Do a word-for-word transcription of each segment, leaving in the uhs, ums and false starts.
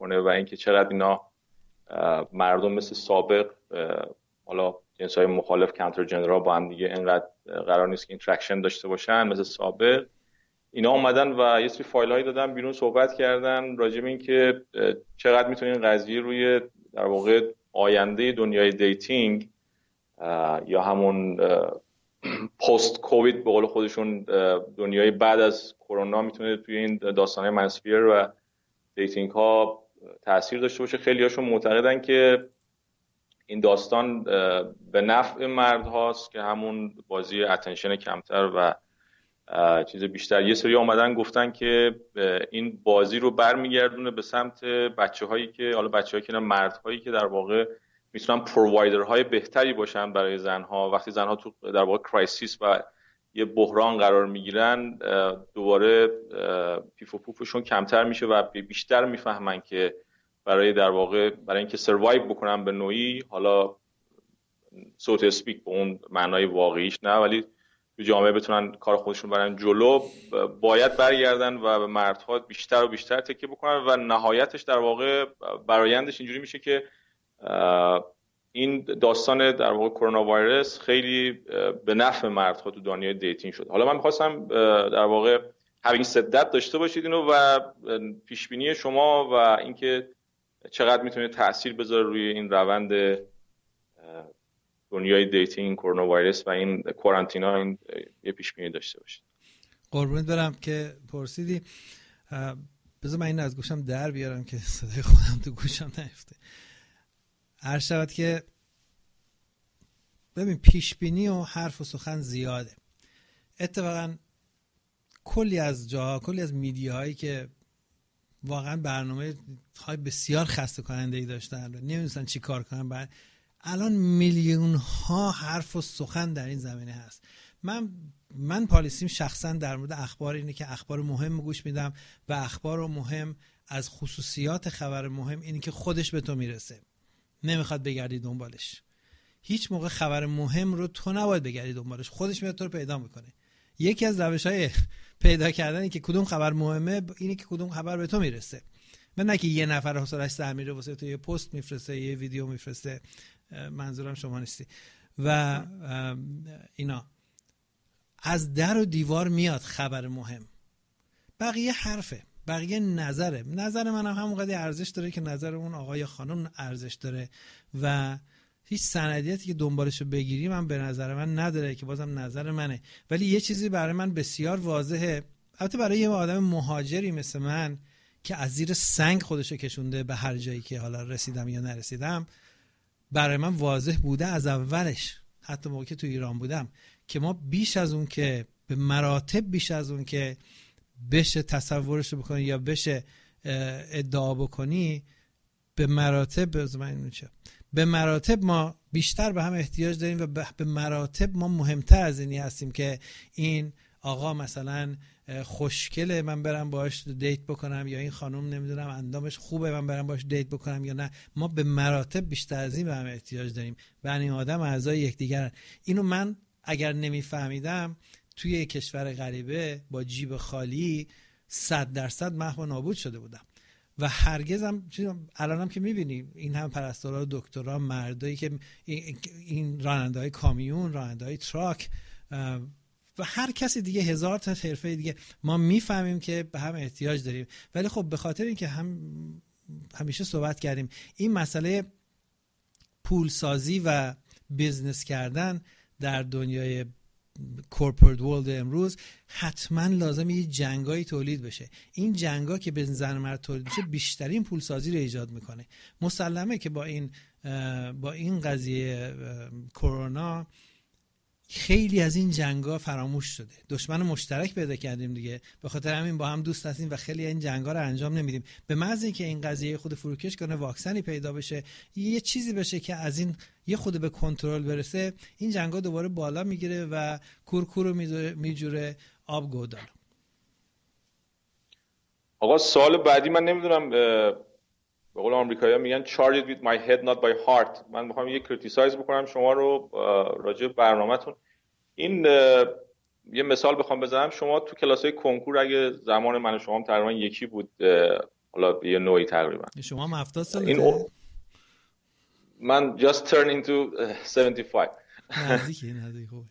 میکنه و اینکه چقدر اینا مردم مثل سابق، حالا جنس‌های مخالف کانتر جندرها با هم دیگه اینقدر قرار نیست که اینتراکشن داشته باشن مثل سابق. اینا اومدن و یه سری فایل‌هایی دادن بیرون، صحبت کردن راجع به اینکه چقدر میتونه این قضیه روی در واقع آینده دنیای دیتینگ یا همون پست کووید به قول خودشون دنیای بعد از کرونا میتونه توی این داستانه منسفیر و دیتینگ ها تأثیر داشته باشه. خیلی هاشون معتقدن که این داستان به نفع مرد هاست که همون بازی اتنشن کمتر و چیز بیشتر. یه سری آمدن گفتن که این بازی رو برمیگردونه به سمت بچه هایی که حالا بچه هایی که نه مرد هایی که در واقع میتونن پرووایدر های بهتری باشن برای زنها. وقتی زنها تو در واقع کرایسیس و یه بحران قرار میگیرن دوباره پیف و پوفشون کمتر میشه و بیشتر میفهمن که برای در واقع برای اینکه سروایو بکنن به نوعی، حالا سو اسپیک به اون معنای واقعیش نه، ولی تو جامعه بتونن کار خودشون برن جلو، باید برگردن و به مردها بیشتر و بیشتر تکیه بکنن و نهایتش در واقع برآیندش اینجوری میشه که این داستان در واقع کرونا ویروس خیلی به نفع مردها تو دنیای دیتینگ شد. حالا من می‌خواستم در واقع having said that داشته باشید اینو و پیش بینی شما و اینکه چقدر میتونه تأثیر بذاره روی این روند دنیای دیتینگ کرونا ویروس و این کوارانتینا، این یه پیش بینی داشته باشید. قربونت برم که پرسیدی. بذار من این از گوشم در بیارم که صدای خودم تو گوشم نیفته. هر شود که ببین پیش بینی و حرف و سخن زیاده. اتفاقا کلی از جاها، کلی از میدیاهایی که واقعا برنامه های بسیار خسته کننده ای داشتن و نمیدونستن چی کار کنن، بعد الان میلیون ها حرف و سخن در این زمینه هست. من من پالیسیم شخصا در مورد اخبار اینه که اخبار مهم گوش میدم و اخبار مهم از خصوصیات خبر مهم اینه که خودش به تو میرسه، نمیخواد بگردی دنبالش. هیچ موقع خبر مهم رو تو نباید بگردی دنبالش، خودش میاد تو رو پیدا میکنه. یکی از روش‌های پیدا کردن که کدوم خبر مهمه اینه که کدوم خبر به تو میرسه. من نه که یه نفر حوصله‌اش سر میره واسه تو یه پست میفرسته، یه ویدیو میفرسته، منظورم شما نیستی و اینا. از در و دیوار میاد خبر مهم، بقیه حرفه، بقیه نظره. نظر منم هم همونقدر ارزش داره که نظر اون آقا یا خانم ارزش داره و هیچ سندیتی که دنبالشو بگیری من به نظر من نداره، که بازم نظر منه. ولی یه چیزی برای من بسیار واضحه، البته برای یه آدم مهاجری مثل من که از زیر سنگ خودشو کشونده به هر جایی که حالا رسیدم یا نرسیدم، برای من واضح بوده از اولش، حتی موقعی که تو ایران بودم، که ما بیش از اون که به مراتب بیش از اون که بشه تصورش بکنی یا بشه ادعا بکنی، به مراتب به مراتب ما بیشتر به هم احتیاج داریم و به مراتب ما مهمتر از اینی هستیم که این آقا مثلا خوشگله من برم باهاش دیت بکنم یا این خانم نمیدونم اندامش خوبه من برم باهاش دیت بکنم یا نه. ما به مراتب بیشتر از این به هم احتیاج داریم. بنی آدم اعضای یکدیگر. اینو من اگر نمیفهمیدم توی یک کشور غریبه با جیب خالی صد درصد محو و نابود شده بودم و هرگز هم الانم که میبینی این هم پرستارا و دکترا مردایی که این راننده‌های کامیون، راننده‌های تراک و هر کسی دیگه، هزار تا حرفه دیگه، ما میفهمیم که به هم احتیاج داریم. ولی خب به خاطر اینکه هم همیشه صحبت کردیم این مسئله پولسازی و بیزنس کردن در دنیای کورپورت ورلد امروز حتما لازمه یه جنگایی تولید بشه. این جنگا که به زن مرد تولید بشه بیشترین پولسازی رو ایجاد میکنه. مسلمه که با این با این قضیه کرونا خیلی از این جنگا فراموش شده. دشمن مشترک پیدا کردیم دیگه، به خاطر همین با هم دوست هستیم و خیلی این جنگا رو انجام نمیدیم. به محض اینکه این قضیه خود فروکش کنه، واکسنی پیدا بشه، یه چیزی بشه که از این یه خود به کنترل برسه، این جنگا دوباره بالا میگیره و کورکور رو میجوره آب گودال. آقا سوال بعدی من نمیدونم، به قول آمریکایی‌ها میگن charge it with my head not by heart. من میخوام یه کریتیسایز بکنم شما رو راجع به برنامه‌تون. این یه مثال بخوام بزنم، شما تو کلاس‌های کنکور اگه زمان من و شما هم تقریبا یکی بود، حالا یه نوعی تقریبا. شما هم هفتاد سالته؟ این او... من just turned into seventy-five. نزدیکی نزدیک خوبه.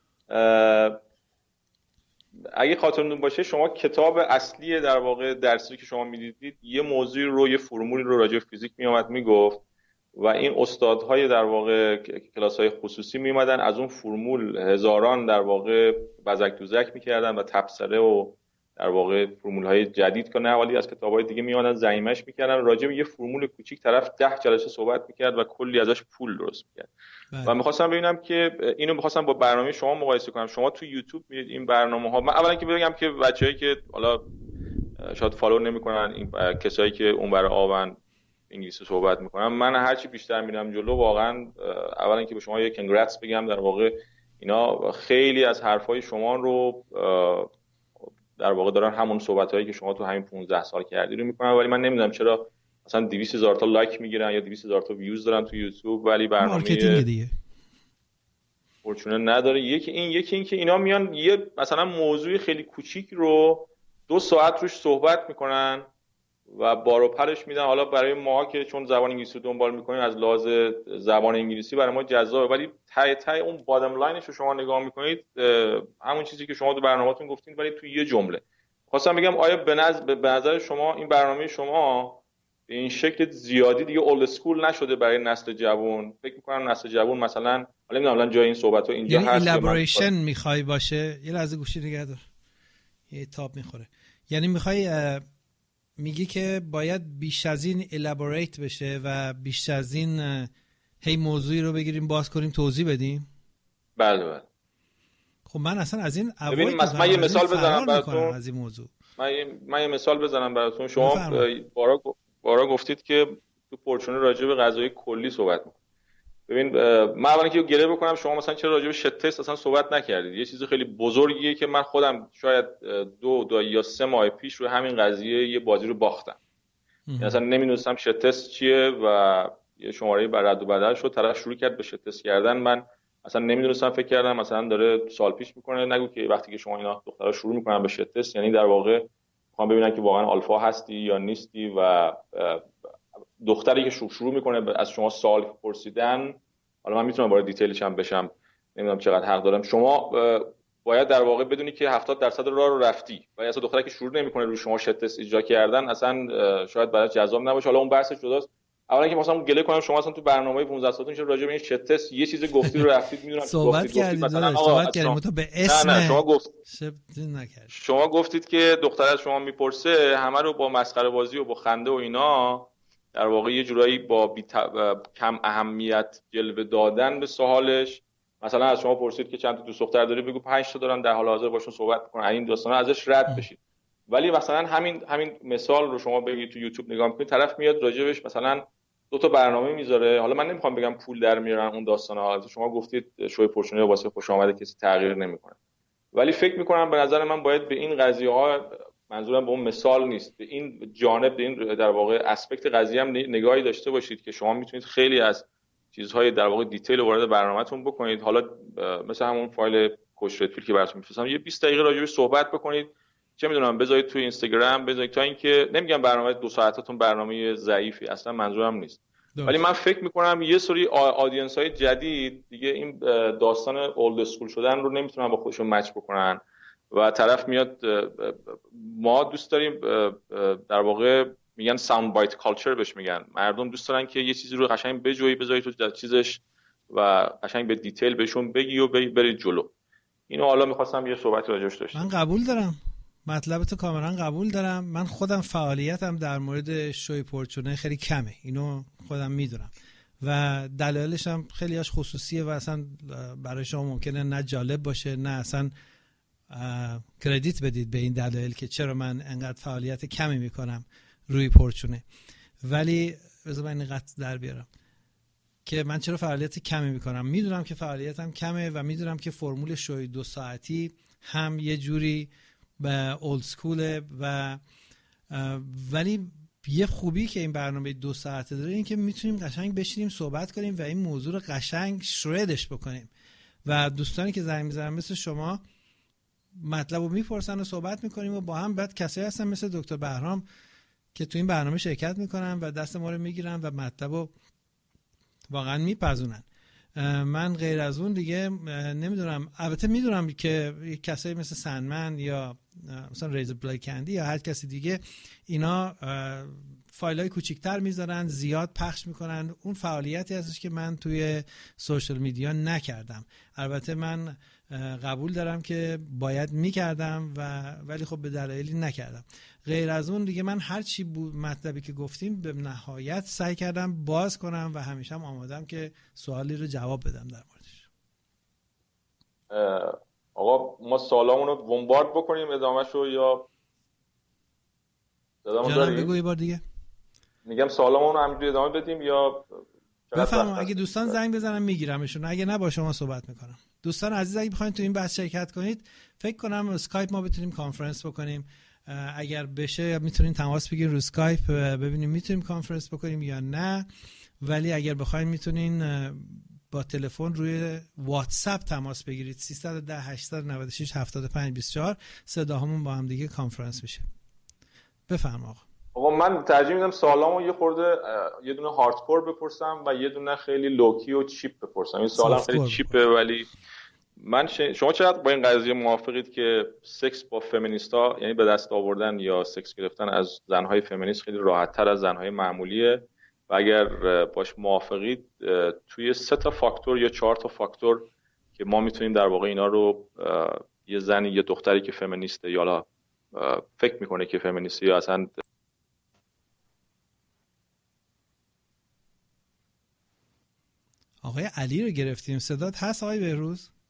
اگه خاطرتون باشه شما کتاب اصلی در واقع درسی که شما میدیدید یه موضوعی رو یه فرمولی رو راجع به فیزیک میومد میگفت و این استادهای در واقع کلاس‌های خصوصی میومدن از اون فرمول هزاران در واقع بزک دوزک میکردن و تبصره و در واقع فرمول‌های جدید که نه ولی از کتاب‌های دیگه میومدن زعیمش میکردن راجع به یه فرمول کوچیک طرف ده جلسه صحبت میکرد و کلی ازش پول درست میکرد. و میخواستم ببینم که اینو میخواستم با برنامه شما مقایسه کنم. شما تو یوتیوب میرید این برنامه‌ها، من اولا که بگم که بچه‌ای که حالا شاید فالو نمی‌کنن این کسایی که اون برای آون انگلیسی صحبت می‌کنن، من هرچی بیشتر میرم جلو واقعا اولا که به شما یه کنگراتس بگم، در واقع اینا خیلی از حرفای شما رو در واقع دارن همون صحبتایی که شما تو همین پانزده سال کردی رو می‌کنن، ولی من نمیدونم چرا مثلا دویست هزار تا لایک میگیرن یا دویست هزار تا ویوز دارن تو یوتیوب ولی برنامه مارکتینگ دیگه فورچونه نداره. یکی این یکی این که اینا میان یه مثلا موضوع خیلی کوچیک رو دو ساعت روش صحبت میکنن و بار و پرش میدن. حالا برای ما که چون زبان انگلیسی رو دنبال میکنیم از لحاظ زبان انگلیسی برای ما جذابه، ولی ته ته اون بادم لاینش رو شما نگاه میکنید همون چیزی که شما تو برنامه‌تون گفتین ولی تو یه جمله. خواستم بگم آیا به نظر شما این برنامه شما به این شکل زیادی دیگه اولد اسکول نشده برای نسل جوان؟ فکر می‌کنم نسل جوان مثلا حالا نمیدونم الان جای این صحبت‌ها اینجا یعنی هست الابوریشن می‌خوای باشه. یه لحظه گوشی نگه دار، یه تاب می‌خوره. یعنی می‌خوای میگی که باید بیش از این الابوریت بشه و بیش از این هی موضوعی رو بگیریم باز کنیم توضیح بدیم؟ بله بله. خب من اصلا از این ببین من یه مثال بزنم براتون از این موضوع. من یه من یه مثال بزنم براتون. شما بارا بارا گفتید که تو پورچونه راجع به غذای کلی صحبت می‌کنید. ببین من اولا که گله بکنم شما مثلا چرا راجع به شت تست اصلا صحبت نکردید؟ یه چیز خیلی بزرگیه که من خودم شاید دو دو یا سه ماه پیش رو همین قضیه یه بازی رو باختم. یعنی اصلا نمی‌دونستم شت تست چیه و یه شماره بر رد و بدل شد، طرف شروع کرد به شت تست کردن. من اصلا نمی‌دونستم، فکر کردم مثلا داره سال پیش میکنه. نگو که وقتی که شما اینا دخترها شروع میکنن به شت تست یعنی در واقع میخوام ببینن که واقعا آلفا هستی یا نیستی و دختری که شروع میکنه از شما سوال پرسیدن، حالا من میتونم وارد دیتیلش هم بشم، نمیدونم چقدر حق دارم، شما باید در واقع بدونی که هفتاد درصد راه رو رفتی و اصلا دختری که شروع نمیکنه رو شما شت تست اجرا کردن اصلا شاید براش جذاب نباشه. حالا اون بحث جداست. اولا که مثلا گله کنم شما اصلا تو برنامه پانزده ساعتون چه راجع به این شت تست یه چیز گفتی رو رفتید، میدونم صحبت کردید مثلا صحبت کردیم تو به اسم نه نه شما گفت نکردید. شما گفتید که دختر از شما میپرسه همه رو با مسخره بازی و با خنده و اینا در واقع یه جورایی با بی ت... کم اهمیت جلوه دادن به سوالش. مثلا از شما پرسید که چند تا دوست دختر داری، بگو پنج تا دارم، در حال حاضر باشون صحبت می‌کنم، این داستانا ازش رد بشید. ولی مثلا همین همین مثال رو شما بگید تو یوتیوب نگاه می‌کنید، طرف میاد راجبش مثلا دو تا برنامه میذاره. حالا من نمیخوام بگم پول در میارن اون داستانا، شما گفتید شوی پورچونه واسه خوش آمده کسی تغییر نمیکنه، ولی فکر میکنم به نظر من باید به این قضیه ها، منظورم به اون مثال نیست، به این جانب، به این در واقع اسپکت قضیه هم نگاهی داشته باشید که شما میتونید خیلی از چیزهای در واقع دیتیل وارد برنامه‌تون بکنید. حالا مثلا همون فایل کوچ ردفیلد که براتون میفرستم یه بیست دقیقه راجعش صحبت بکنید، چه میدونم بذارید تو اینستاگرام، بذارید، تا اینکه نمیگم برنامه دو ساعتتون برنامه ضعیفی، اصلا منظورم نیست، ولی من فکر میکنم یه سری آدینس های جدید دیگه این داستان اولد اسکول شدن رو نمیتونن با خودشون مچ بکنن و طرف میاد. ما دوست داریم در واقع میگن ساوند بایت کالچر بهش میگن، مردم دوست دارن که یه چیزی رو قشنگ بجویی بذاری تو چیزش و قشنگ به دیتیل بهشون بگی و برید جلو. اینو حالا میخواستم یه صحبت راجعش داشتم. من قبول دارم، مطلبتو کاملا قبول دارم. من خودم فعالیتم در مورد شوی پورچونه خیلی کمه، اینو خودم میدونم و دلایلش هم خیلی هاش خصوصیه و اصلا برای شما ممکنه نه جالب باشه نه اصلا کردیت بدید به این دلایل که چرا من انقدر فعالیت کمی میکنم روی پورچونه. ولی بذار من اینقدر در بیارم که من چرا فعالیت کمی میکنم. میدونم که فعالیتم کمه و میدونم که فرمول شوی دو ساعتی هم یه جوری به اولد سکوله و ولی یه خوبی که این برنامه دو ساعته داره این که میتونیم قشنگ بشینیم صحبت کنیم و این موضوع رو قشنگ شردش بکنیم و دوستانی که زنگ میزنن مثل شما مطلب رو میپرسن و صحبت میکنیم و با هم. بعد کسایی هستن مثل دکتر بهرام که تو این برنامه شرکت میکنن و دست ما رو میگیرن و مطلب رو واقعا میپزونن. من غیر از اون دیگه نمیدونم، البته میدونم که کسایی مثل سندمن یا مثلا ریزر بلیکندی یا هر کسی دیگه اینا فایلای کوچیک‌تر میذارن، زیاد پخش میکنن. اون فعالیتی هستش که من توی سوشال میدیا نکردم. البته من قبول دارم که باید میکردم و ولی خب به دلایلی نکردم. غیر از اون دیگه من هر چی مطلبی که گفتیم به نهایت سعی کردم باز کنم و همیشه هم آمادم که سوالی رو جواب بدم در موردش. آقا ما سوالامون رو بمبارد بکنیم ادامهشو یا ادامه داریم؟ بگو یه بار دیگه. میگم سوالامون رو همینجوری ادامه بدیم یا بفرمایید. اگه دوستان زنگ بزنن میگیرمشون، اگه نه با شما صحبت میکنم. دوستان عزیز اگه بخواید تو این بحث شرکت کنید، فکر کنم اسکایپ ما بتونیم کانفرنس بکنیم. اگر بشه میتونین تماس بگیرین رو اسکایپ ببینیم میتونیم کانفرنس بکنیم یا نه. ولی اگر بخواید میتونین با تلفن روی واتساپ تماس بگیرید سیصد و ده هشتصد و نود و شش هفتاد و پنج بیست و چهار. صداهامون با هم دیگه کانفرنس میشه. بفرما آقا. آقا من ترجیح میدم سوالامو یه خورده یه دونه هاردکور بپرسم و یه دونه خیلی لوکی و چیپ بپرسم. این سوالم خیلی چیپه ولی من ش... شما چقدر با این قضیه موافقید که سکس با فمینیستا، یعنی به دست آوردن یا سکس گرفتن از زنهای فمینیست خیلی راحت‌تر از زنهای معمولیه؟ و اگر باش موافقید توی سه تا فاکتور یا چهار تا فاکتور که ما میتونیم در واقع اینا رو یه زنی یا دختری که فمینیسته یا فکر میکنه که فمینیسته یا اصلا آقای علی رو گرفتیم. صدات هست آقای بهروز؟